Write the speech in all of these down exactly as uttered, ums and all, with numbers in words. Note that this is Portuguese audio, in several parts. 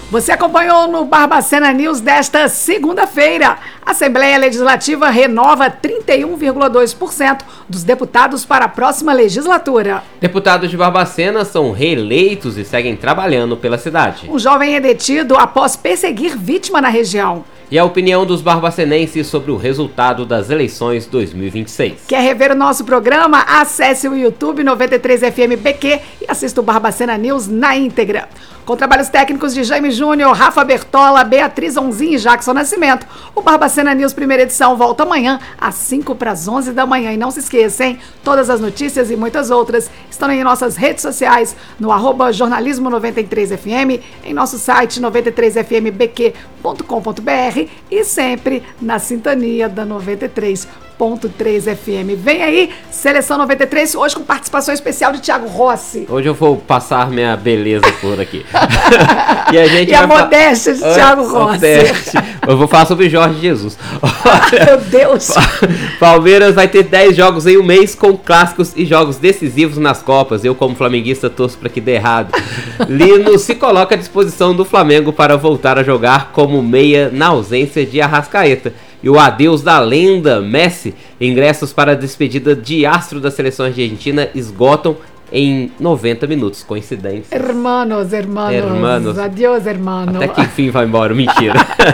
Você acompanhou no Barbacena News desta segunda-feira. A Assembleia Legislativa renova trinta e um vírgula dois por cento dos deputados para a próxima legislatura. Deputados de Barbacena são reeleitos e seguem trabalhando pela cidade. Um jovem é detido após perseguir vítima na região. E a opinião dos barbacenenses sobre o resultado das eleições dois mil e vinte e seis. Quer rever o nosso programa? Acesse o YouTube noventa e três F M B Q e assista o Barbacena News na íntegra. Com trabalhos técnicos de Jaime Júnior, Rafa Bertola, Beatriz Onzin e Jackson Nascimento, o Barbacena News primeira edição volta amanhã às cinco para as onze da manhã. E não se esqueça, hein? Todas as notícias e muitas outras estão em nossas redes sociais, no arroba jornalismo noventa e três F M, em nosso site noventa e três F M B Q ponto com ponto B R e sempre na sintonia da noventa e três ponto três F M. Vem aí, Seleção noventa e três, hoje com participação especial de Thiago Rossi. Hoje eu vou passar minha beleza por aqui. e a, gente e a modéstia de Thiago Rossi. Eu vou falar sobre Jorge Jesus. Olha, meu Deus! Palmeiras vai ter dez jogos em um mês com clássicos e jogos decisivos nas Copas. Eu, como flamenguista, torço para que dê errado. Lino se coloca à disposição do Flamengo para voltar a jogar como meia na ausência de Arrascaeta. E o adeus da lenda Messi, ingressos para a despedida de astro da seleção argentina esgotam em noventa minutos. Coincidência. Hermanos, hermanos. Hermanos. Adeus, hermano. Até que enfim vai embora, mentira.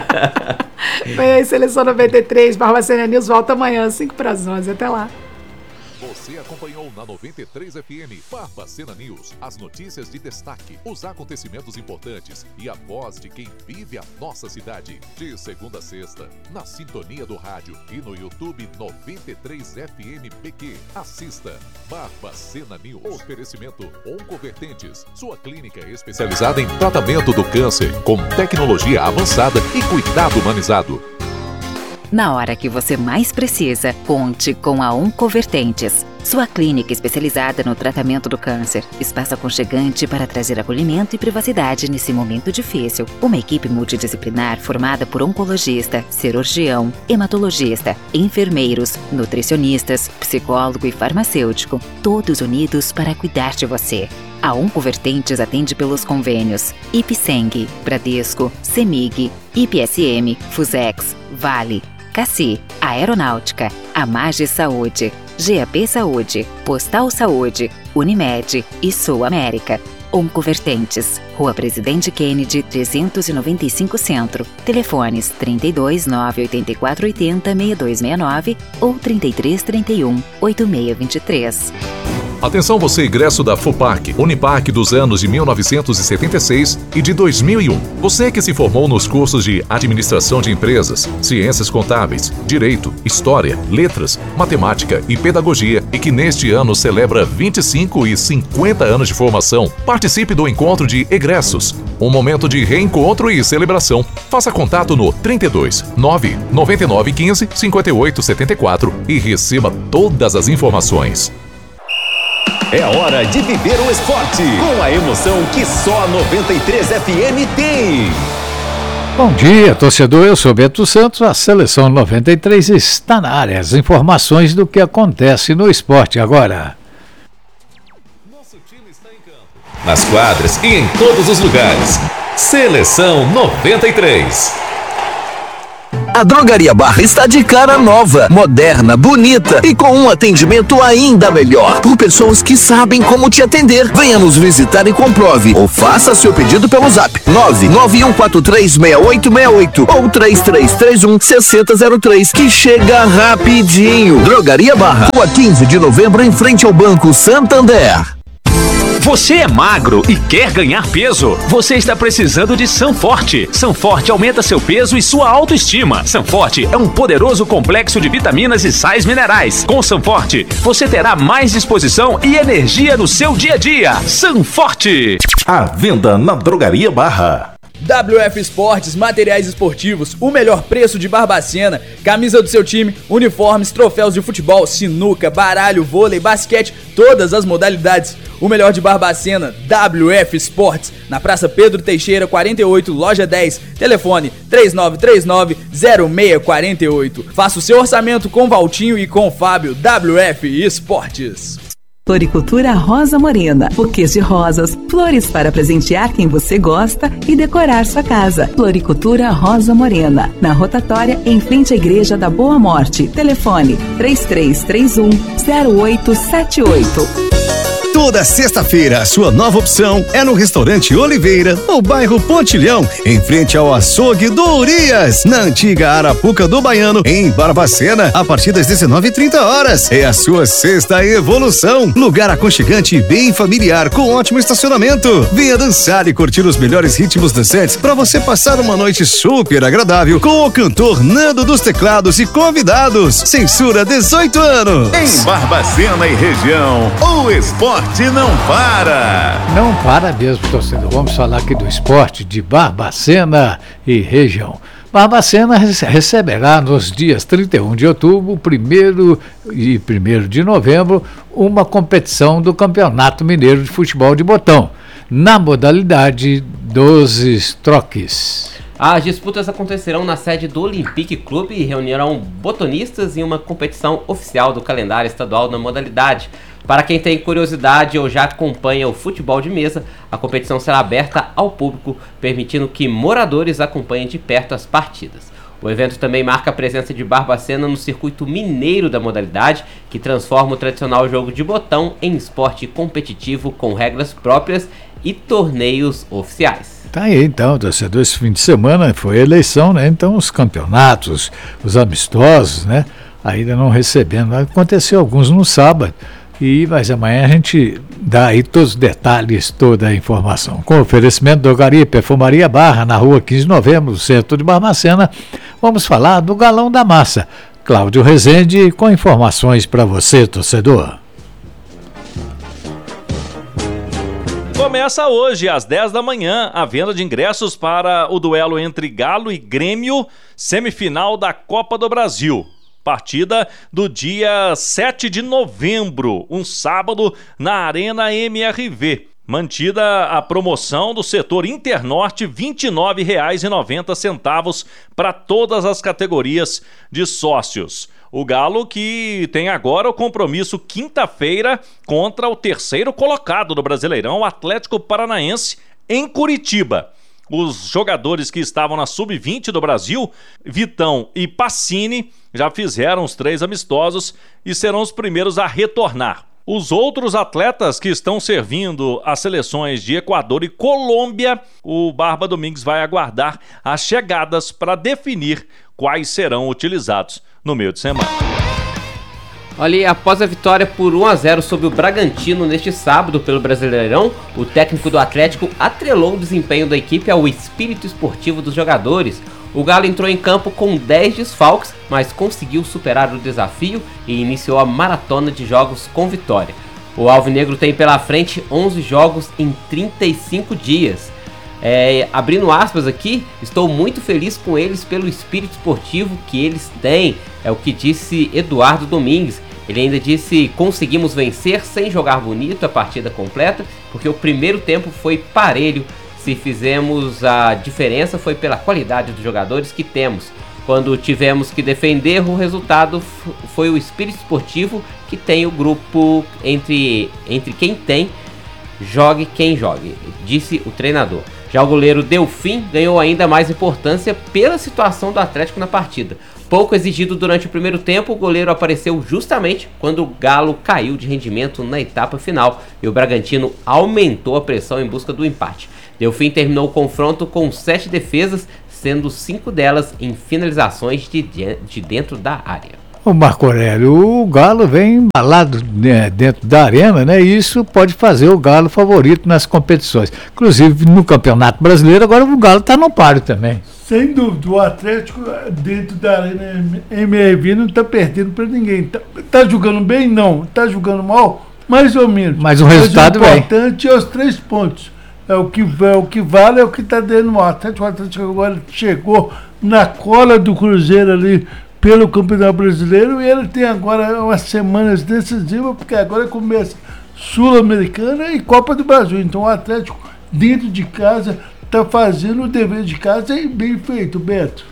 Vem aí, Seleção noventa e três, Barbacena News volta amanhã, cinco para as onze. Até lá. Você acompanhou na noventa e três F M, Barbacena News, as notícias de destaque, os acontecimentos importantes e a voz de quem vive a nossa cidade. De segunda a sexta, na sintonia do rádio e no YouTube noventa e três F M B Q. Assista Barbacena News. Oferecimento Oncovertentes, sua clínica especializada em tratamento do câncer, com tecnologia avançada e cuidado humanizado. Na hora que você mais precisa, conte com a Oncovertentes, sua clínica especializada no tratamento do câncer. Espaço aconchegante para trazer acolhimento e privacidade nesse momento difícil. Uma equipe multidisciplinar formada por oncologista, cirurgião, hematologista, enfermeiros, nutricionistas, psicólogo e farmacêutico, todos unidos para cuidar de você. A Oncovertentes atende pelos convênios Ipseng, Bradesco, Semig, I P S M, Fusex, Vale, Cassi, Aeronáutica, Amage Saúde, G A P Saúde, Postal Saúde, Unimed e Sul América. Oncovertentes, Rua Presidente Kennedy, trezentos e noventa e cinco Centro. Telefones trinta e dois, nove oito quatro oito zero, seis dois seis nove ou trinta e três, trinta e um, oito seis dois três. Atenção você, ingresso da FUPAC, Unipac dos anos de mil novecentos e setenta e seis e de dois mil e um. Você que se formou nos cursos de Administração de Empresas, Ciências Contábeis, Direito, História, Letras, Matemática e Pedagogia e que neste ano celebra vinte e cinco e cinquenta anos de formação, participe do encontro de egressos. Um momento de reencontro e celebração. Faça contato no trinta e dois, nove nove nove um cinco, cinco oito sete quatro e receba todas as informações. É hora de viver o esporte com a emoção que só a noventa e três F M tem. Bom dia, torcedor. Eu sou Beto Santos. A Seleção noventa e três está na área. As informações do que acontece no esporte agora. Nosso time está em campo, nas quadras e em todos os lugares. Seleção noventa e três. A Drogaria Barra está de cara nova, moderna, bonita e com um atendimento ainda melhor, por pessoas que sabem como te atender. Venha nos visitar e comprove, ou faça seu pedido pelo zap nove nove um quatro três seis oito seis oito ou três três três um seis zero zero três, que chega rapidinho. Drogaria Barra, Rua quinze de novembro, em frente ao Banco Santander. Você é magro e quer ganhar peso? Você está precisando de Sanforte. Sanforte aumenta seu peso e sua autoestima. Sanforte é um poderoso complexo de vitaminas e sais minerais. Com Sanforte, você terá mais disposição e energia no seu dia a dia. Sanforte. À venda na Drogaria Barra. W F Esportes, materiais esportivos, o melhor preço de Barbacena, camisa do seu time, uniformes, troféus de futebol, sinuca, baralho, vôlei, basquete, todas as modalidades. O melhor de Barbacena, W F Esportes, na Praça Pedro Teixeira, quarenta e oito, loja dez, telefone três nove três nove, zero seis quatro oito. Faça o seu orçamento com Valtinho e com Fábio. W F Esportes. Floricultura Rosa Morena. Buquês de rosas, flores para presentear quem você gosta e decorar sua casa. Floricultura Rosa Morena. Na rotatória, em frente à Igreja da Boa Morte. Telefone três três três um, zero oito sete oito. Toda sexta-feira, a sua nova opção é no Restaurante Oliveira, no bairro Pontilhão, em frente ao açougue do Urias, na antiga Arapuca do Baiano, em Barbacena, a partir das dezenove e trinta horas. É a sua sexta evolução. Lugar aconchegante e bem familiar, com ótimo estacionamento. Venha dançar e curtir os melhores ritmos dançantes para você passar uma noite super agradável com o cantor Nando dos Teclados e convidados. Censura dezoito anos. Em Barbacena e região, o esporte não para. Não para mesmo, torcedor. Vamos falar aqui do esporte de Barbacena e região. Barbacena receberá nos dias trinta e um de outubro, primeiro e primeiro de novembro, uma competição do Campeonato Mineiro de Futebol de Botão, na modalidade dos troques. As disputas acontecerão na sede do Olympique Clube e reunirão botonistas em uma competição oficial do calendário estadual na modalidade. Para quem tem curiosidade ou já acompanha o futebol de mesa, a competição será aberta ao público, permitindo que moradores acompanhem de perto as partidas. O evento também marca a presença de Barbacena no circuito mineiro da modalidade, que transforma o tradicional jogo de botão em esporte competitivo com regras próprias e torneios oficiais. Tá aí então, torcedor, esse fim de semana foi a eleição, né? Então os campeonatos, os amistosos, né? Ainda não recebendo. Aconteceu alguns no sábado. E, mas amanhã a gente dá aí todos os detalhes, toda a informação. Com oferecimento do Drogaria e Perfumaria Barra, na rua quinze de novembro, no centro de Barbacena, vamos falar do Galão da Massa. Cláudio Rezende com informações para você, torcedor. Começa hoje, às dez da manhã, a venda de ingressos para o duelo entre Galo e Grêmio, semifinal da Copa do Brasil. Partida do dia sete de novembro, um sábado, na Arena M R V. Mantida a promoção do setor Internorte, vinte e nove reais e noventa centavos para todas as categorias de sócios. O Galo que tem agora o compromisso quinta-feira contra o terceiro colocado do Brasileirão, o Atlético Paranaense, em Curitiba. Os jogadores que estavam na sub vinte do Brasil, Vitão e Pacini, já fizeram os três amistosos e serão os primeiros a retornar. Os outros atletas que estão servindo as seleções de Equador e Colômbia, o Barba Domingues vai aguardar as chegadas para definir quais serão utilizados no meio de semana. Olha, após a vitória por um a zero sobre o Bragantino neste sábado pelo Brasileirão, o técnico do Atlético atrelou o desempenho da equipe ao espírito esportivo dos jogadores. O Galo entrou em campo com dez desfalques, mas conseguiu superar o desafio e iniciou a maratona de jogos com vitória. O Alvinegro tem pela frente onze jogos em trinta e cinco dias. É, abrindo aspas aqui, estou muito feliz com eles pelo espírito esportivo que eles têm, é o que disse Eduardo Domingues. Ele ainda disse: conseguimos vencer sem jogar bonito a partida completa, porque o primeiro tempo foi parelho. Se fizemos a diferença foi pela qualidade dos jogadores que temos. Quando tivemos que defender, o resultado f- foi o espírito esportivo que tem o grupo entre, entre quem tem, jogue quem jogue, disse o treinador. Já o goleiro Delfim ganhou ainda mais importância pela situação do Atlético na partida. Pouco exigido durante o primeiro tempo, o goleiro apareceu justamente quando o Galo caiu de rendimento na etapa final e o Bragantino aumentou a pressão em busca do empate. Delfim terminou o confronto com sete defesas, sendo cinco delas em finalizações de, de dentro da área. O Marco Aurélio, o Galo vem embalado, né, dentro da arena, né? E isso pode fazer o Galo favorito nas competições. Inclusive no Campeonato Brasileiro, agora o Galo está no páreo também. Sem dúvida, o Atlético dentro da arena M R V não está perdendo para ninguém. Está tá jogando bem? Não. Está jogando mal? Mais ou menos. Mas o resultado vem. O importante é os três pontos. É o que, é o que vale, é o que está dando o Atlético. O Atlético agora chegou na cola do Cruzeiro ali pelo Campeonato Brasileiro e ele tem agora umas semanas decisivas, porque agora começa Sul-Americana e Copa do Brasil. Então o Atlético dentro de casa está fazendo o dever de casa e bem feito, Beto.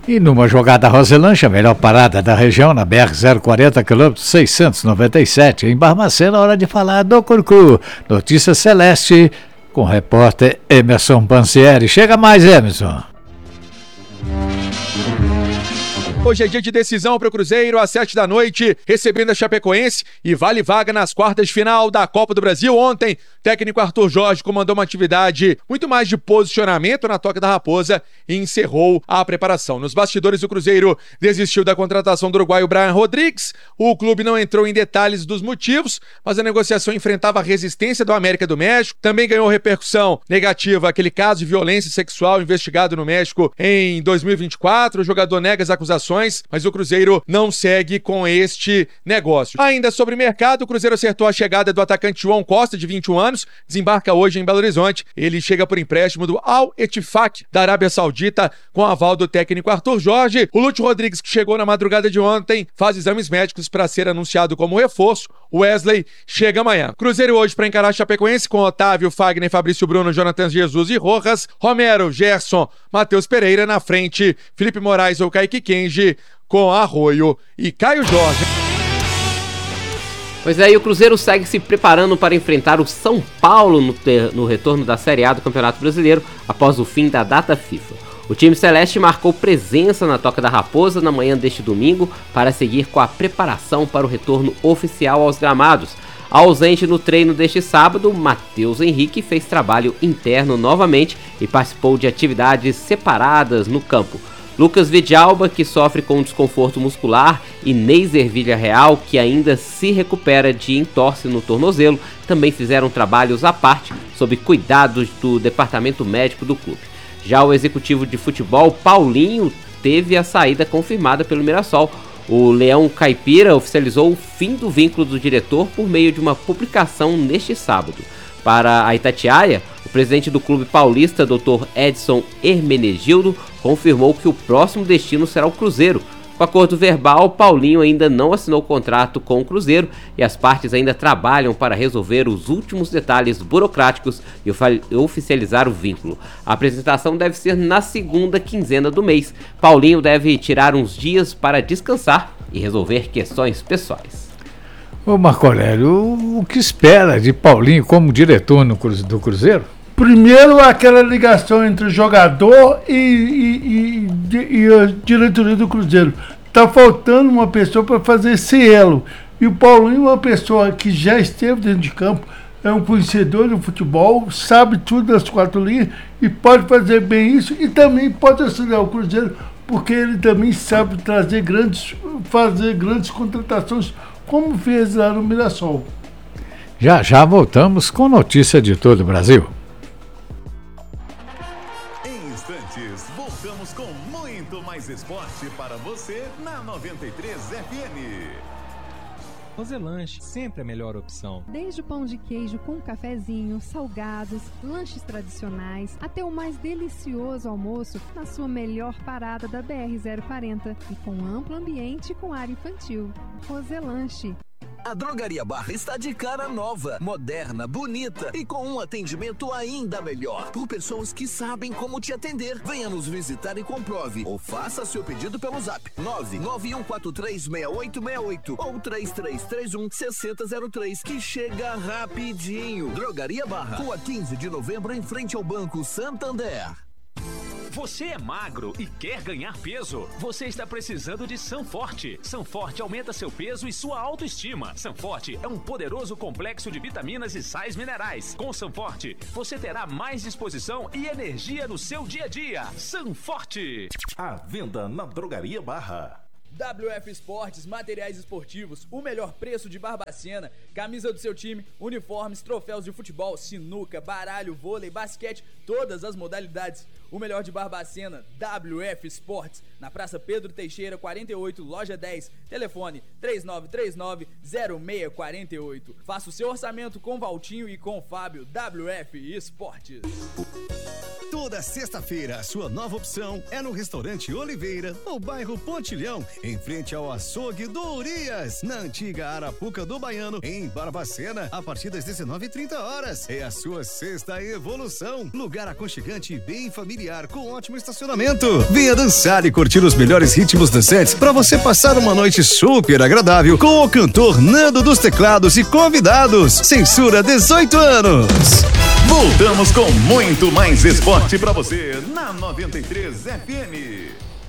E numa jogada Roselanche, a melhor parada da região, na B R zero quarenta, quilômetro seiscentos e noventa e sete, em Barbacena, hora de falar do Curcu. Notícia Celeste, com o repórter Emerson Pansieri. Chega mais, Emerson. Hoje é dia de decisão para o Cruzeiro, às sete da noite, recebendo a Chapecoense e vale vaga nas quartas de final da Copa do Brasil. Ontem, o técnico Arthur Jorge comandou uma atividade muito mais de posicionamento na Toca da Raposa e encerrou a preparação. Nos bastidores, o Cruzeiro desistiu da contratação do uruguaio Brian Rodrigues. O clube não entrou em detalhes dos motivos, mas a negociação enfrentava a resistência do América do México. Também ganhou repercussão negativa aquele caso de violência sexual investigado no México em dois mil e vinte e quatro. O jogador nega as acusações, mas o Cruzeiro não segue com este negócio. Ainda sobre mercado, o Cruzeiro acertou a chegada do atacante João Costa, de vinte e um anos, desembarca hoje em Belo Horizonte. Ele chega por empréstimo do Al Ettifaq, da Arábia Saudita, com aval do técnico Arthur Jorge. O Lúcio Rodrigues, que chegou na madrugada de ontem, faz exames médicos para ser anunciado como reforço. O Wesley chega amanhã. Cruzeiro hoje para encarar a Chapecoense com Otávio, Fagner, Fabrício Bruno, Jonathan Jesus e Rojas, Romero, Gerson, Matheus Pereira na frente, Felipe Moraes ou Kaique Kenji, com Arroio e Caio Jorge. Pois é, e o Cruzeiro segue se preparando para enfrentar o São Paulo no, ter, no retorno da Série A do Campeonato Brasileiro após o fim da data FIFA. O time celeste marcou presença na Toca da Raposa na manhã deste domingo para seguir com a preparação para o retorno oficial aos gramados. Ausente no treino deste sábado, Matheus Henrique fez trabalho interno novamente e participou de atividades separadas no campo. Lucas Vidalba, que sofre com desconforto muscular, e Neiser Villarreal, que ainda se recupera de entorse no tornozelo, também fizeram trabalhos à parte, sob cuidados do departamento médico do clube. Já o executivo de futebol, Paulinho, teve a saída confirmada pelo Mirassol. O Leão Caipira oficializou o fim do vínculo do diretor por meio de uma publicação neste sábado. Para a Itatiaia, o presidente do clube paulista, doutor Edson Hermenegildo, confirmou que o próximo destino será o Cruzeiro. Com acordo verbal, Paulinho ainda não assinou contrato com o Cruzeiro e as partes ainda trabalham para resolver os últimos detalhes burocráticos e oficializar o vínculo. A apresentação deve ser na segunda quinzena do mês. Paulinho deve tirar uns dias para descansar e resolver questões pessoais. Ô Marco Aurélio, o que espera de Paulinho como diretor no cruze, do Cruzeiro? Primeiro, aquela ligação entre o jogador e, e, e, e a diretoria do Cruzeiro. Está faltando uma pessoa para fazer esse elo. E o Paulinho é uma pessoa que já esteve dentro de campo, é um conhecedor do futebol, sabe tudo das quatro linhas e pode fazer bem isso e também pode auxiliar o Cruzeiro, porque ele também sabe trazer grandes, fazer grandes contratações, como fez lá no Mirassol. Já já voltamos com notícia de todo o Brasil. Em instantes, voltamos com muito mais esporte para você na noventa e três F M. Roselanche, sempre a melhor opção. Desde o pão de queijo com cafezinho, salgados, lanches tradicionais, até o mais delicioso almoço na sua melhor parada da B R zero quarenta e com amplo ambiente com área infantil. Roselanche. A Drogaria Barra está de cara nova, moderna, bonita e com um atendimento ainda melhor. Por pessoas que sabem como te atender. Venha nos visitar e comprove. Ou faça seu pedido pelo zap nove nove um quatro três seis oito seis oito ou três três três um seis zero zero três, que chega rapidinho. Drogaria Barra, Rua quinze de novembro, em frente ao Banco Santander. Você é magro e quer ganhar peso? Você está precisando de Sanforte. Sanforte aumenta seu peso e sua autoestima. Sanforte é um poderoso complexo de vitaminas e sais minerais. Com Sanforte, você terá mais disposição e energia no seu dia a dia. Sanforte. À venda na Drogaria Barra. W F Esportes, materiais esportivos, o melhor preço de Barbacena, camisa do seu time, uniformes, troféus de futebol, sinuca, baralho, vôlei, basquete, todas as modalidades. O melhor de Barbacena, W F Esportes, na Praça Pedro Teixeira, quarenta e oito, loja dez, telefone três nove três nove zero seis quatro oito. Faça o seu orçamento com Valtinho e com Fábio. W F Esportes. Toda sexta-feira, a sua nova opção é no Restaurante Oliveira, no bairro Pontilhão, em frente ao açougue do Urias, na antiga Arapuca do Baiano, em Barbacena, a partir das dezenove e trinta horas. É a sua sexta evolução. Lugar aconchegante e bem familiar, com ótimo estacionamento. Venha dançar e curtir os melhores ritmos dançantes para você passar uma noite super agradável com o cantor Nando dos Teclados e convidados. Censura dezoito anos. Voltamos com muito mais esporte para você na noventa e três F M.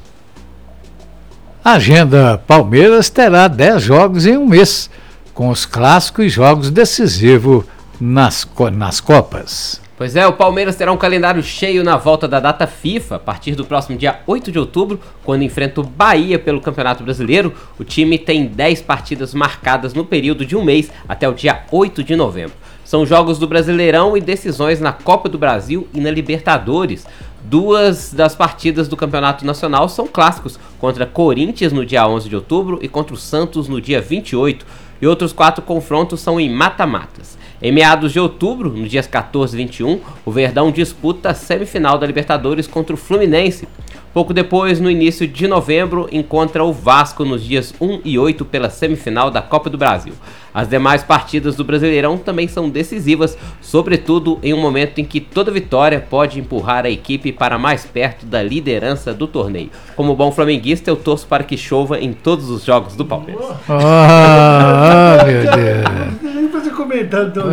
A agenda Palmeiras terá dez jogos em um mês, com os clássicos e jogos decisivos nas, nas Copas. Pois é, o Palmeiras terá um calendário cheio na volta da data FIFA, a partir do próximo dia oito de outubro, quando enfrenta o Bahia pelo Campeonato Brasileiro. O time tem dez partidas marcadas no período de um mês até o dia oito de novembro. São jogos do Brasileirão e decisões na Copa do Brasil e na Libertadores. Duas das partidas do Campeonato Nacional são clássicos, contra Corinthians no dia onze de outubro e contra o Santos no dia vinte e oito. E outros quatro confrontos são em mata-matas. Em meados de outubro, nos dias quatorze e vinte e um, o Verdão disputa a semifinal da Libertadores contra o Fluminense. Pouco depois, no início de novembro, encontra o Vasco nos dias um e oito pela semifinal da Copa do Brasil. As demais partidas do Brasileirão também são decisivas, sobretudo em um momento em que toda vitória pode empurrar a equipe para mais perto da liderança do torneio. Como bom flamenguista, eu torço para que chova em todos os jogos do Palmeiras. Ah, oh, meu Deus. Nem fazer comentário do...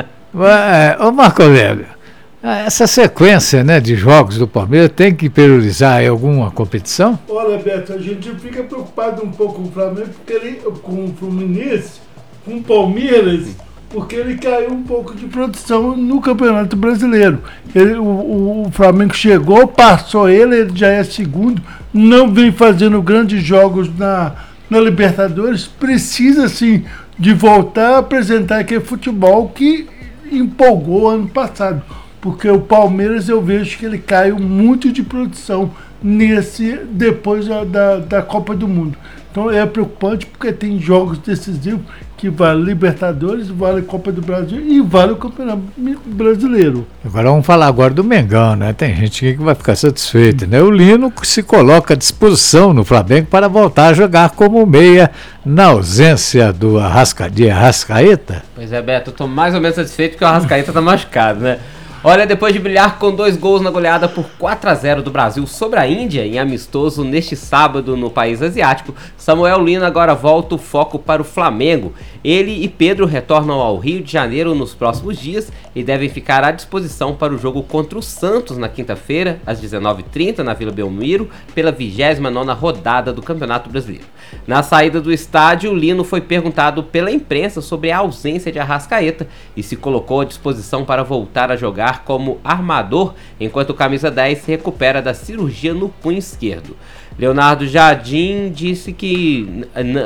É. Ô Marco Aurélio, essa sequência, né, de jogos do Palmeiras tem que priorizar em alguma competição? Olha, Beto, a gente fica preocupado um pouco com o Flamengo, porque ele, com o Fluminense, com o Palmeiras, porque ele caiu um pouco de produção no Campeonato Brasileiro. Ele, o, o Flamengo chegou, passou ele, ele já é segundo, não vem fazendo grandes jogos na, na Libertadores, precisa sim de voltar a apresentar aquele futebol que empolgou ano passado. Porque o Palmeiras eu vejo que ele caiu muito de produção nesse, depois da, da, da Copa do Mundo. Então é preocupante porque tem jogos decisivos que vale Libertadores, vale Copa do Brasil e vale o Campeonato Brasileiro. Agora vamos falar agora do Mengão, né? Tem gente que vai ficar satisfeita, né? O Lino se coloca à disposição no Flamengo para voltar a jogar como meia na ausência do Arrasca, de Arrascaeta. Pois é, Beto, eu tô mais ou menos satisfeito porque o Arrascaeta tá machucado, né? Olha, depois de brilhar com dois gols na goleada por quatro a zero do Brasil sobre a Índia, em amistoso neste sábado no país asiático, Samuel Lino agora volta o foco para o Flamengo. Ele e Pedro retornam ao Rio de Janeiro nos próximos dias e devem ficar à disposição para o jogo contra o Santos na quinta-feira, às dezenove e trinta, na Vila Belmiro, pela vigésima nona rodada do Campeonato Brasileiro. Na saída do estádio, Lino foi perguntado pela imprensa sobre a ausência de Arrascaeta e se colocou à disposição para voltar a jogar como armador, enquanto o camisa dez se recupera da cirurgia no punho esquerdo. Leonardo Jardim disse que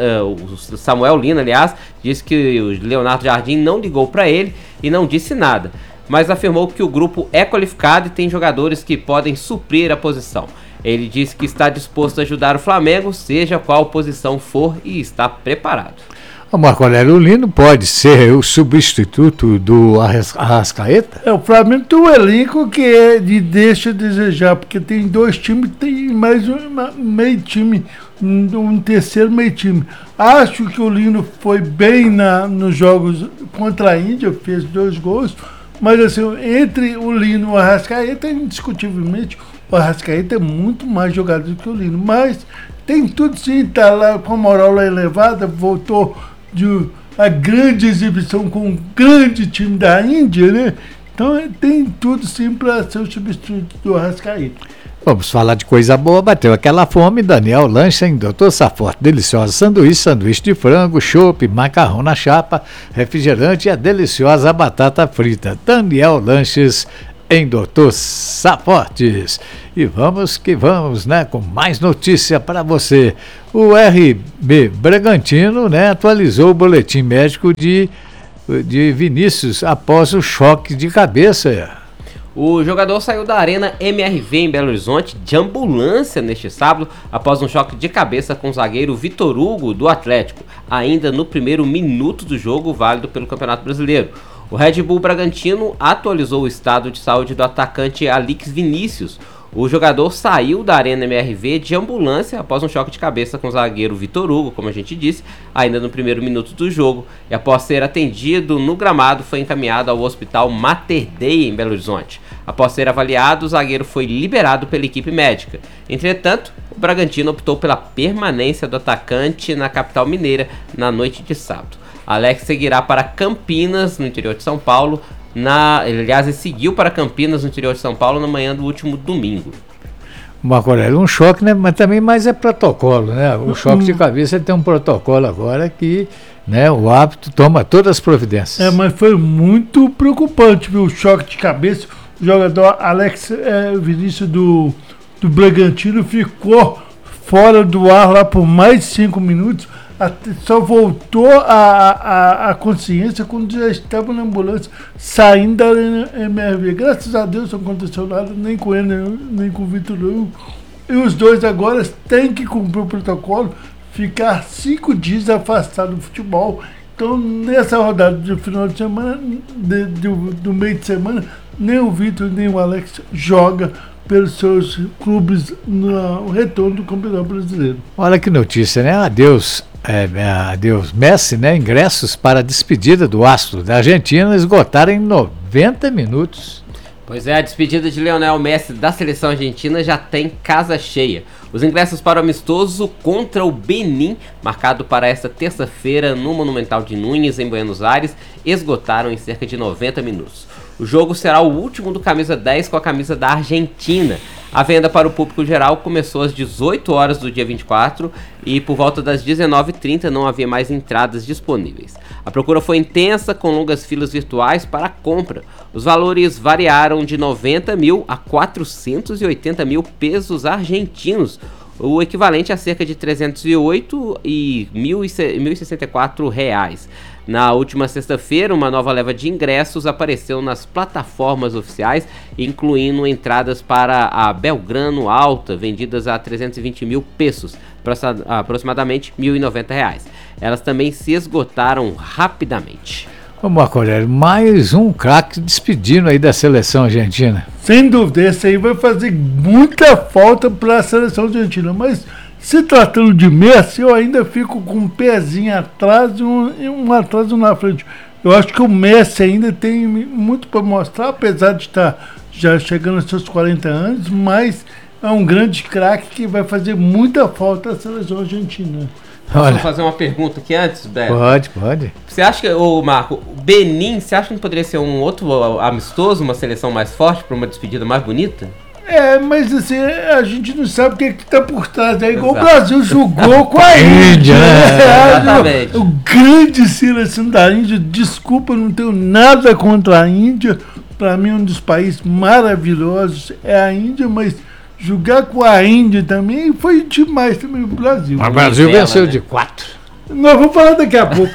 o Samuel Lino, aliás, disse que o Leonardo Jardim não ligou para ele e não disse nada, mas afirmou que o grupo é qualificado e tem jogadores que podem suprir a posição. Ele disse que está disposto a ajudar o Flamengo, seja qual posição for, e está preparado. O Marco Aurélio Lino pode ser o substituto do Arrascaeta? É, o Flamengo tem um elenco que é de deixa a desejar, porque tem dois times, tem mais um meio time, um terceiro meio time. Acho que o Lino foi bem na, nos jogos contra a Índia, fez dois gols, mas assim, entre o Lino e o Arrascaeta, indiscutivelmente, o Arrascaeta é muito mais jogador do que o Lino, mas tem tudo sim, tá lá com a moral lá elevada, voltou de a grande exibição com um grande time da Índia, né? Então tem tudo sim para ser o substituto do Arrascaeta. Vamos falar de coisa boa, bateu aquela fome, Daniel Lanche em doutor Saforte, deliciosa sanduíche, sanduíche de frango, chopp, macarrão na chapa, refrigerante e a deliciosa batata frita. Daniel Lanches em doutor Safortes. E vamos que vamos, né, com mais notícia para você. O R B Bragantino, né, atualizou o boletim médico de, de Vinícius após o choque de cabeça. O jogador saiu da Arena M R V em Belo Horizonte de ambulância neste sábado após um choque de cabeça com o zagueiro Vitor Hugo do Atlético, ainda no primeiro minuto do jogo válido pelo Campeonato Brasileiro. O Red Bull Bragantino atualizou o estado de saúde do atacante Alix Vinícius. O jogador saiu da Arena M R V de ambulância após um choque de cabeça com o zagueiro Vitor Hugo, como a gente disse, ainda no primeiro minuto do jogo. E após ser atendido no gramado, foi encaminhado ao Hospital Mater Dei em Belo Horizonte. Após ser avaliado, o zagueiro foi liberado pela equipe médica. Entretanto, o Bragantino optou pela permanência do atacante na capital mineira na noite de sábado. Alex seguirá para Campinas, no interior de São Paulo. Na, aliás, ele seguiu para Campinas, no interior de São Paulo, na manhã do último domingo. Marco Aurélio, um choque, né? Mas também mais é protocolo, né? O choque de cabeça tem um protocolo agora que, né, o árbitro toma todas as providências. É, mas foi muito preocupante, viu? O choque de cabeça. O jogador Alex é, Vinícius do, do Bragantino ficou fora do ar lá por mais de cinco minutos. Até só voltou a, a, a consciência quando já estava na ambulância saindo da M R V. Graças a Deus não aconteceu nada, nem com ele, nem, nem com o Vitor Hugo. E os dois agora têm que cumprir o protocolo, ficar cinco dias afastados do futebol. Então, nessa rodada de final de semana, de, de, do meio de semana, nem o Vitor nem o Alex joga pelos seus clubes no retorno do Campeonato Brasileiro. Olha que notícia, né? Adeus. É, adeus Messi, né? Ingressos para a despedida do astro da Argentina esgotaram em noventa minutos. Pois é, a despedida de Lionel Messi da seleção argentina já tem casa cheia. Os ingressos para o amistoso contra o Benin, marcado para esta terça-feira no Monumental de Núñez, em Buenos Aires, esgotaram em cerca de noventa minutos. O jogo será o último do camisa dez com a camisa da Argentina. A venda para o público geral começou às dezoito horas do dia vinte e quatro e por volta das dezenove e trinta não havia mais entradas disponíveis. A procura foi intensa, com longas filas virtuais para a compra. Os valores variaram de noventa mil a quatrocentos e oitenta mil pesos argentinos, o equivalente a cerca de trezentos e oito e mil e sessenta e quatro reais. Na última sexta-feira, uma nova leva de ingressos apareceu nas plataformas oficiais, incluindo entradas para a Belgrano Alta, vendidas a trezentos e vinte mil pesos, aproximadamente mil e noventa reais. Elas também se esgotaram rapidamente. Ô Marco Aurélio, mais um craque despedindo aí da seleção argentina. Sem dúvida, esse aí vai fazer muita falta para a seleção argentina, mas se tratando de Messi, eu ainda fico com um pezinho atrás e um, um atrás e um na frente. Eu acho que o Messi ainda tem muito para mostrar, apesar de estar já chegando aos seus quarenta anos, mas é um grande craque que vai fazer muita falta à seleção argentina. Posso fazer uma pergunta aqui antes, Beto? Pode, pode. Você acha que, ô Marco, o Benin, você acha que não poderia ser um outro amistoso, uma seleção mais forte para uma despedida mais bonita? É, mas assim, a gente não sabe o que que tá por trás. É igual Exato. O Brasil jogou com a Índia. É, Exatamente. O, o grande seleção da Índia, desculpa, não tenho nada contra a Índia. Para mim, um dos países maravilhosos é a Índia, mas jogar com a Índia também foi demais também no Brasil. Mas o Brasil Bela, venceu né? de quatro. Nós vamos falar daqui a pouco.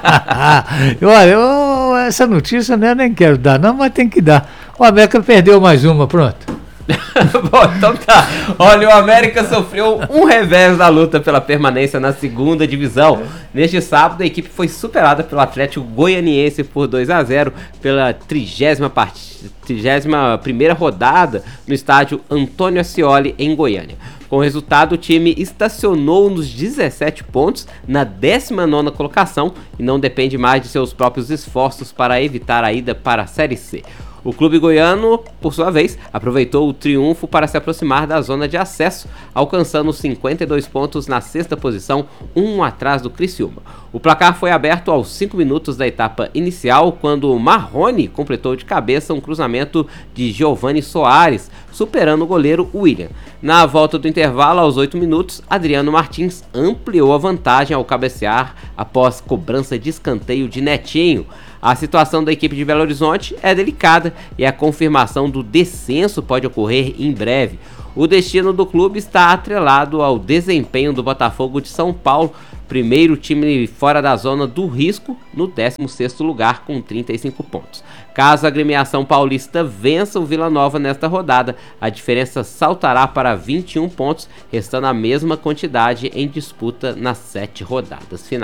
Olha, eu, essa notícia né, eu nem quero dar, não, mas tem que dar. O América perdeu mais uma, pronto. Bom, então tá. Olha, o América sofreu um revés na luta pela permanência na segunda divisão. Neste sábado, a equipe foi superada pelo Atlético Goianiense por dois a zero pela trigésima primeira rodada no estádio Antônio Ascioli, em Goiânia. Com o resultado, o time estacionou nos dezessete pontos na décima nona colocação e não depende mais de seus próprios esforços para evitar a ida para a Série C. O clube goiano, por sua vez, aproveitou o triunfo para se aproximar da zona de acesso, alcançando cinquenta e dois pontos na sexta posição, um atrás do Criciúma. O placar foi aberto aos cinco minutos da etapa inicial, quando Marrone completou de cabeça um cruzamento de Giovani Soares, superando o goleiro William. Na volta do intervalo, aos oito minutos, Adriano Martins ampliou a vantagem ao cabecear após cobrança de escanteio de Netinho. A situação da equipe de Belo Horizonte é delicada e a confirmação do descenso pode ocorrer em breve. O destino do clube está atrelado ao desempenho do Botafogo de São Paulo, primeiro time fora da zona do risco, no décimo sexto lugar com trinta e cinco pontos. Caso a agremiação paulista vença o Vila Nova nesta rodada, a diferença saltará para vinte e um pontos, restando a mesma quantidade em disputa nas sete rodadas finais.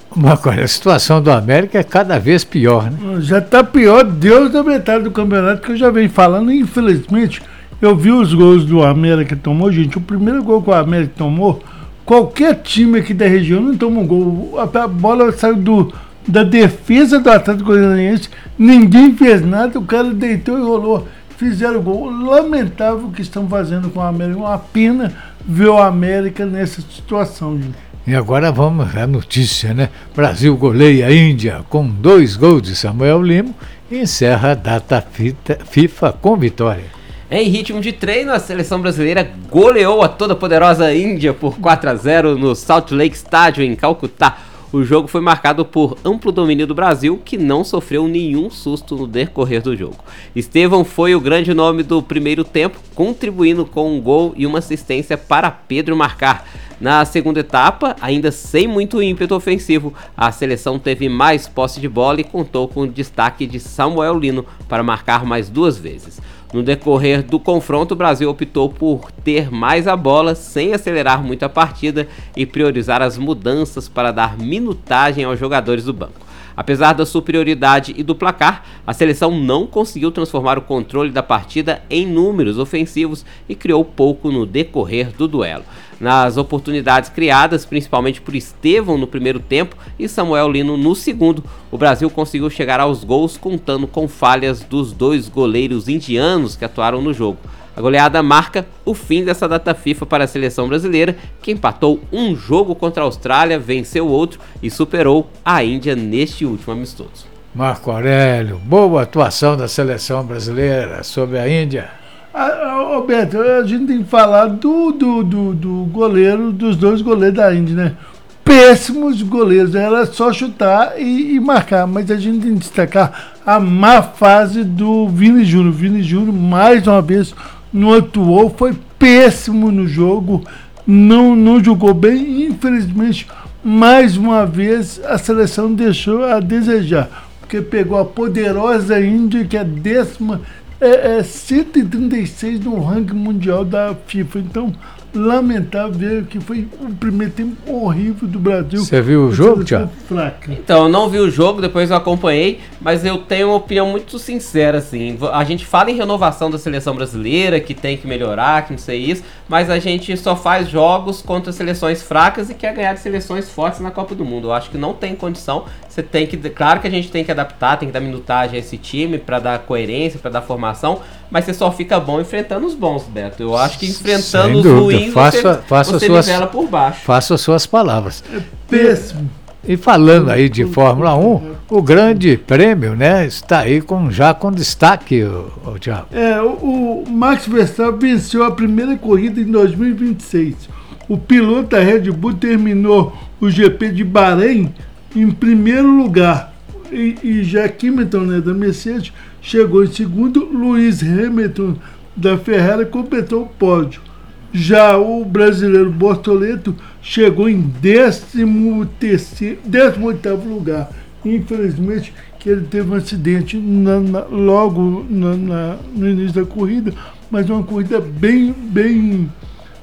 Marconi, a situação do América é cada vez pior, né? Já está pior, Deus da metade do campeonato que eu já venho falando. Infelizmente, eu vi os gols do América que tomou, gente. O primeiro gol que o América tomou, qualquer time aqui da região não toma um gol. A bola saiu do, da defesa do Atlético Goianiense, ninguém fez nada, o cara deitou e rolou. Fizeram gol. Lamentável o que estão fazendo com o América. Uma pena ver o América nessa situação, gente. E agora vamos à notícia, né? Brasil goleia a Índia com dois gols de Samuel Lima e encerra a data FIFA com vitória. Em ritmo de treino, a seleção brasileira goleou a toda poderosa Índia por quatro a zero no Salt Lake Stadium em Calcutá. O jogo foi marcado por amplo domínio do Brasil, que não sofreu nenhum susto no decorrer do jogo. Estevão foi o grande nome do primeiro tempo, contribuindo com um gol e uma assistência para Pedro marcar. Na segunda etapa, ainda sem muito ímpeto ofensivo, a seleção teve mais posse de bola e contou com o destaque de Samuel Lino para marcar mais duas vezes. No decorrer do confronto, o Brasil optou por ter mais a bola, sem acelerar muito a partida e priorizar as mudanças para dar minutagem aos jogadores do banco. Apesar da superioridade e do placar, a seleção não conseguiu transformar o controle da partida em números ofensivos e criou pouco no decorrer do duelo. Nas oportunidades criadas, principalmente por Estevão no primeiro tempo e Samuel Lino no segundo, o Brasil conseguiu chegar aos gols contando com falhas dos dois goleiros indianos que atuaram no jogo. A goleada marca o fim dessa data FIFA para a seleção brasileira, que empatou um jogo contra a Austrália, venceu outro e superou a Índia neste último amistoso. Marco Aurélio, boa atuação da seleção brasileira sobre a Índia. Ah, Roberto, a gente tem que falar do, do, do, do goleiro, dos dois goleiros da Índia, né? Péssimos goleiros, era só chutar e, e marcar, mas a gente tem que destacar a má fase do Vini Júnior. Vini Júnior, mais uma vez, não atuou, foi péssimo no jogo, não, não jogou bem, infelizmente, mais uma vez a seleção deixou a desejar, porque pegou a poderosa Índia, que é a décima, é, é cento e trinta e seis no ranking mundial da FIFA. Então, lamentável ver que foi o primeiro tempo horrível do Brasil. Você viu o jogo, Thiago? Fraca. Então, eu não vi o jogo, depois eu acompanhei, mas eu tenho uma opinião muito sincera, assim. A gente fala em renovação da seleção brasileira, que tem que melhorar, que não sei isso, mas a gente só faz jogos contra seleções fracas e quer ganhar de seleções fortes na Copa do Mundo. Eu acho que não tem condição. Você tem que, claro que a gente tem que adaptar, tem que dar minutagem a esse time para dar coerência, para dar formação, mas você só fica bom enfrentando os bons, Beto. Eu acho que enfrentando os ruins, faça, você, faça você suas, nivela por baixo. Faça as suas palavras. É péssimo. E falando aí de Fórmula um, o grande prêmio, né, está aí com, já com destaque, o, o Thiago. É, o, o Max Verstappen venceu a primeira corrida em dois mil e vinte e seis. O piloto da Red Bull terminou o G P de Bahrein em primeiro lugar. E, e Jack Hamilton, né, da Mercedes, chegou em segundo. Lewis Hamilton da Ferrari completou o pódio. Já o brasileiro Bortoleto chegou em décimo terceiro, décimo oitavo lugar. Infelizmente, que ele teve um acidente na, na, logo na, na, no início da corrida, mas uma corrida bem, bem,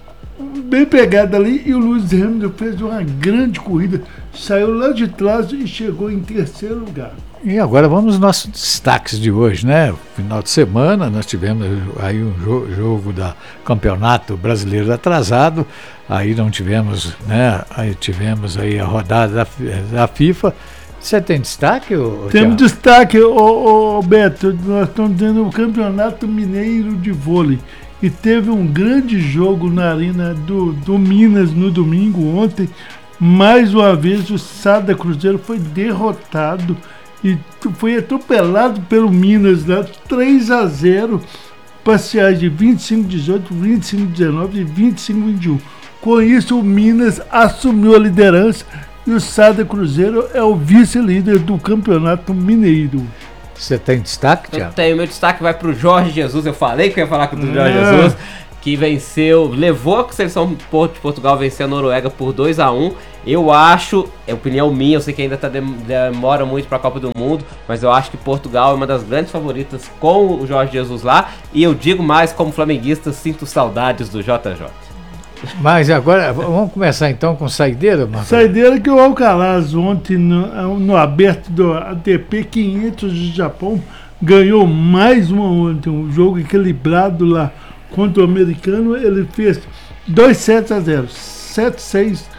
bem pegada ali. E o Lewis Hamilton fez uma grande corrida, saiu lá de trás e chegou em terceiro lugar. E agora vamos aos nossos destaques de hoje, né? Final de semana nós tivemos aí um jo- jogo da Campeonato Brasileiro atrasado, aí não tivemos, né? Aí tivemos aí a rodada da, da FIFA. Você tem destaque? Ou, Temos destaque, ô, ô, Beto, nós estamos tendo o Campeonato Mineiro de Vôlei e teve um grande jogo na arena do, do Minas no domingo ontem. Mais uma vez o Sada Cruzeiro foi derrotado e foi atropelado pelo Minas, né? três a zero, parciais de vinte e cinco a dezoito, vinte e cinco a dezenove e vinte e cinco a vinte e um. Com isso, o Minas assumiu a liderança e o Sada Cruzeiro é o vice-líder do Campeonato Mineiro. Você tem destaque, Thiago? Eu tenho, meu destaque vai pro Jorge Jesus. Eu falei que eu ia falar com o Jorge É. Jesus, que venceu, levou a seleção de Portugal a vencer a Noruega por dois a um. Eu acho, é opinião minha, eu sei que ainda tá, demora muito para a Copa do Mundo, mas eu acho que Portugal é uma das grandes favoritas com o Jorge Jesus lá. E eu digo mais, como flamenguista, sinto saudades do J J. Mas agora, vamos começar então com saideira, Marcos? Saideira que o Alcaraz ontem no, no aberto do A T P quinhentos de Japão ganhou mais uma ontem, um jogo equilibrado lá contra o americano. Ele fez dois sets a zero, sete seis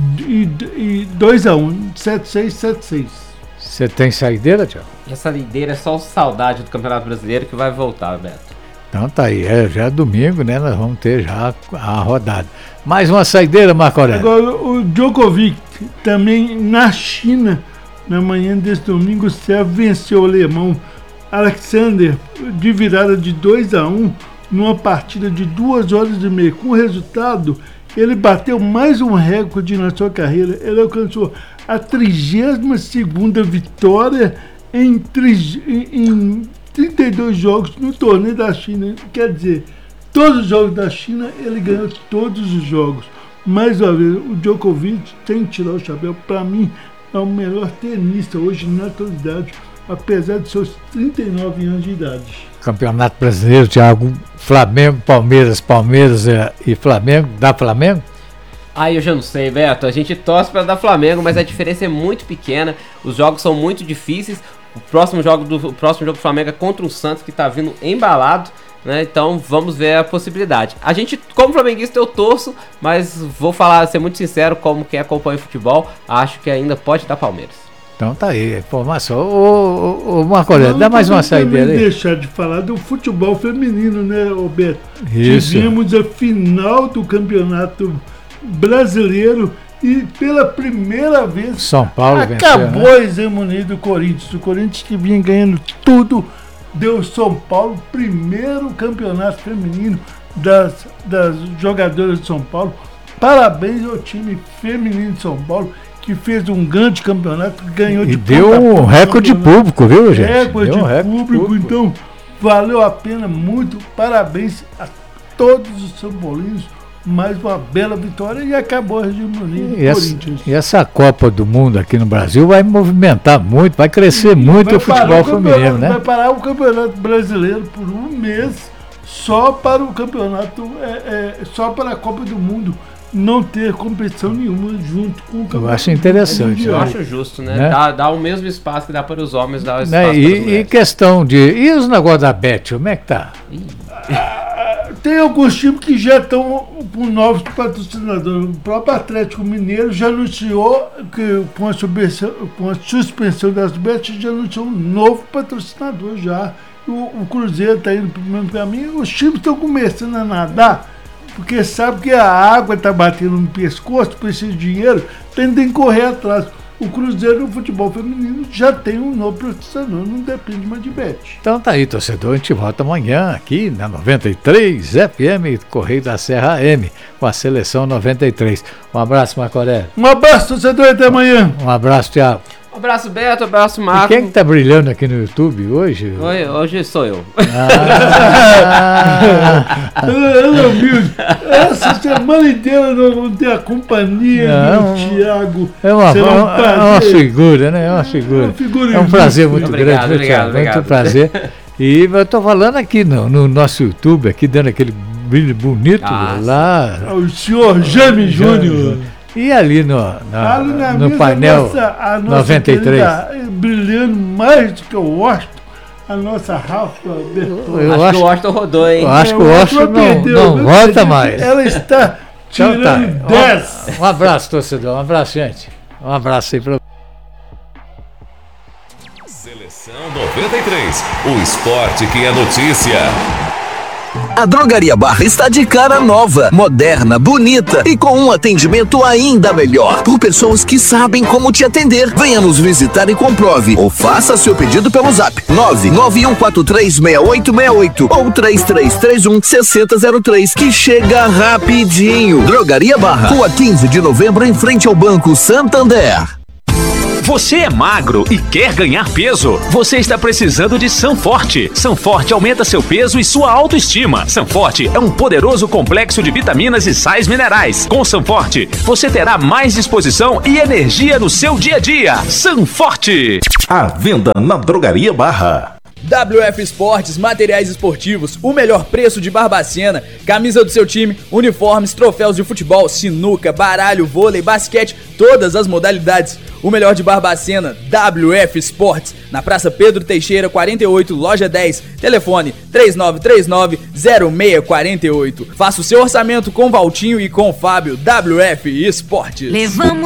e, e dois a um, sete seis, sete seis. Você tem saideira, Tiago? Essa saideira é só saudade do Campeonato Brasileiro que vai voltar, Beto. Então tá aí, é, já é domingo, né? Nós vamos ter já a rodada. Mais uma saideira, Marco Aurélio. Agora, o Djokovic, também na China, na manhã desse domingo, o Sérvio venceu o alemão Alexander de virada de dois a um numa partida de duas horas e meia. Com o resultado, ele bateu mais um recorde na sua carreira. Ele alcançou a trigésima segunda vitória em, em, em trinta e dois jogos no torneio da China. Quer dizer, todos os jogos da China, ele ganhou todos os jogos. Mais uma vez, o Djokovic tem que tirar o chapéu. Para mim, é o melhor tenista hoje na atualidade, apesar de seus trinta e nove anos de idade. Campeonato Brasileiro, Thiago, Flamengo, Palmeiras, Palmeiras é, e Flamengo, dá Flamengo? Ah, eu já não sei, Beto. A gente torce para dar Flamengo, mas a diferença é muito pequena. Os jogos são muito difíceis. O próximo jogo do, o próximo jogo do Flamengo é contra o Santos, que tá vindo embalado, né? Então vamos ver a possibilidade. A gente, como flamenguista, eu torço, mas vou falar, ser muito sincero, como quem acompanha o futebol, acho que ainda pode dar Palmeiras. Então tá aí, a informação. Ô, ô, ô Marco Aurélio, dá mais uma saideira aí. Deixar de falar do futebol feminino, né, Roberto? Isso. Tivemos a final do Campeonato Brasileiro e pela primeira vez São Paulo acabou venceu, né? a hegemonia do Corinthians. O Corinthians, que vinha ganhando tudo, deu São Paulo primeiro campeonato feminino das, das jogadoras de São Paulo. Parabéns ao time feminino de São Paulo, que fez um grande campeonato, ganhou e de deu um recorde público, viu, gente? Recorde deu um recorde público, público, então valeu a pena muito. Parabéns a todos os São Paulinos. Mais uma bela vitória e acabou a hegemonia do e essa, Corinthians. e essa Copa do Mundo aqui no Brasil vai movimentar muito, vai crescer muito o futebol feminino, né? Vai parar o Campeonato Brasileiro por um mês só para o campeonato, é, é, só para a Copa do Mundo não ter competição nenhuma junto com o campeonato. Eu acho interessante. Eu acho justo, né? né? Dá, dá o mesmo espaço que dá para os homens, dá o espaço né? para as E, mulheres. e questão de... E os negócios da Bet, como é que tá? Tem alguns times que já estão com novos patrocinadores. O próprio Atlético Mineiro já anunciou que com a suspensão, com a suspensão das bets já anunciou um novo patrocinador já. O, o Cruzeiro está indo para o mesmo caminho. Os times estão começando a nadar, porque sabe que a água está batendo no pescoço, precisa de dinheiro, tem que correr atrás. O Cruzeiro no futebol feminino já tem um novo patrocinador, não depende mais de bet. Então tá aí, torcedor, a gente volta amanhã aqui na noventa e três F M, Correio da Serra A M, com a Seleção noventa e três. Um abraço, Marco Aurélio. Um abraço, torcedor, até amanhã. Um abraço, Thiago. Um abraço, Beto, um abraço, Marco. E quem que tá brilhando aqui no YouTube hoje? Hoje, hoje sou eu. Ah. Ela, humilde. Essa semana inteira nós vamos ter a companhia Não, do Thiago. É uma, Será um é uma figura, né? É uma figura. É, uma figura é um prazer muito obrigado, grande, obrigado, Thiago. obrigado. Muito prazer. E eu tô falando aqui no, no nosso YouTube, aqui dando aquele brilho bonito ah, lá. O senhor Jaime Júnior. E ali no, na, ali na no mesa, painel a nossa, a nossa noventa e três. Querida, brilhando mais do que o Washington, a nossa Rafa Bertolli. Eu acho, acho que o Washington rodou, hein? Eu acho que o Washington não, não volta mais. Ela está tirando então, tá. dez. Um, um abraço, torcedor. Um abraço, gente. Um abraço aí para Seleção noventa e três. O esporte que é notícia. A Drogaria Barra está de cara nova, moderna, bonita e com um atendimento ainda melhor. Por pessoas que sabem como te atender. Venha nos visitar e comprove. Ou faça seu pedido pelo zap nove nove um quatro três seis oito seis oito ou três três três um seis zero zero três, que chega rapidinho. Drogaria Barra, Rua quinze de novembro, em frente ao Banco Santander. Você é magro e quer ganhar peso? Você está precisando de Sanforte. Sanforte aumenta seu peso e sua autoestima. Sanforte é um poderoso complexo de vitaminas e sais minerais. Com Sanforte, você terá mais disposição e energia no seu dia a dia. Sanforte! À venda na Drogaria Barra. W F Esportes, materiais esportivos, o melhor preço de Barbacena, camisa do seu time, uniformes, troféus de futebol, sinuca, baralho, vôlei, basquete, todas as modalidades. O melhor de Barbacena, W F Esportes, na Praça Pedro Teixeira, quarenta e oito, loja dez, telefone três nove três nove, zero seis quatro oito. Faça o seu orçamento com Valtinho e com Fábio, W F Esportes. Levamos